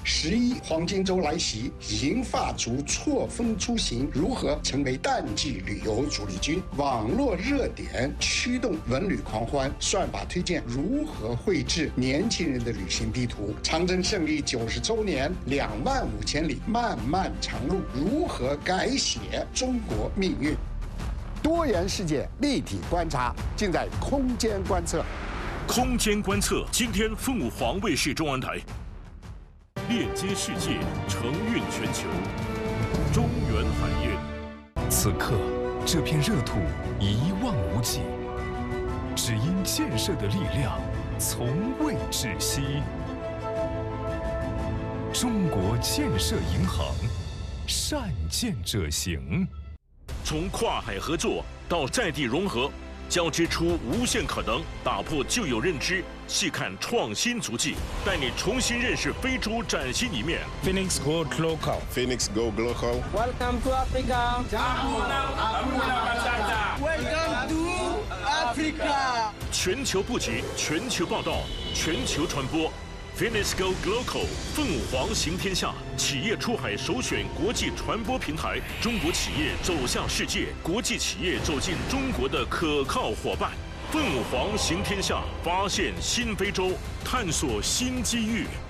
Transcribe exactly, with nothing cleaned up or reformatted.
十一黄金周来袭，银发族错峰出行，如何成为淡季旅游主力军？网络热点驱动文旅狂欢，算法推荐如何绘制年轻人的旅行地图？长征胜利九十周年，两万五千里漫漫长路，如何改写中国命运？多元世界立体观察，尽在空间观测。 空间观测，今天凤凰卫视中文台。链接世界，承运全球。中原海运。 此刻，这片热土一望无际，只因建设的力量从未止息。中国建设银行，善建者行。 从跨海合作到在地融合，交织出无限可能，打破旧有认知，细看创新足迹，带你重新认识非洲崭新一面。 Phoenix Go Global. Phoenix Go Global. Welcome to Africa. Welcome to Africa. 全球布局，全球报道，全球传播。Phoenix Go Global， 凤凰行天下，企业出海首选国际传播平台，中国企业走向世界，国际企业走进中国的可靠伙伴。凤凰行天下，发现新非洲，探索新机遇。